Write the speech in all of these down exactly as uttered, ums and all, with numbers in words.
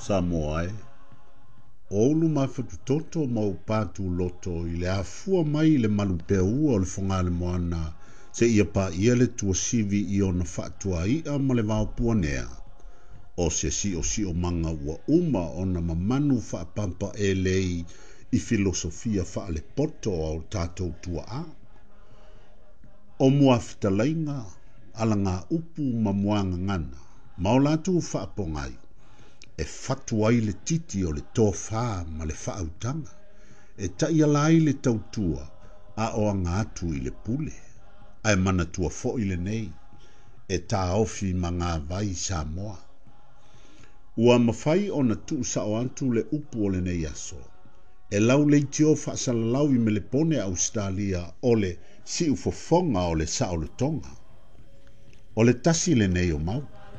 Samoa e. Olu mai whatutoto mau pātu loto i le afua mai le malupea ua o le whangale moana se ia pa ia le tua sivi i ona whaatua ia ma le vaopua nea. O se si o si o manga ua uma ona mamanu whaapampa e lei i filosofia wha le poto au tātou tua a. O mua whitalainga, ala ngā upu mamuanga ngana, maolatu whaapongai, e whatua i le titi o le tōwha ma le whaautanga, e taia lai le tautua a o ngātu i le pule, ai mana tua fo i le nei, e tā ofi ma ngā vai Samoa. Ua mawhai o na tu sa o antu le upu o le nei aso, e lau le tio whaasalalau i me le pone Australia o le si ufofonga o le sao le tonga. O le tasi le nei o mau.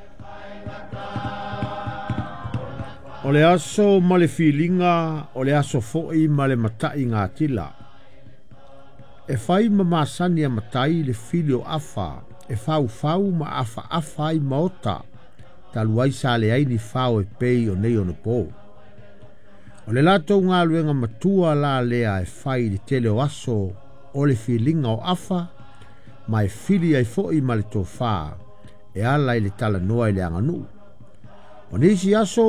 O le aso ma le filinga, o le aso foi ma le matai ngā tila. E whai ma masani a matai le filio afa, e fau fau ma afa afa i maota, taluai sa le aini fau e pei o nei o na pō. O le lato ngā luenga matua la lea e whai di tele o aso o le filinga o afa, ma e fili ai foi ma le tō wha, e ala i le tala noa i le anganu. O nisi aso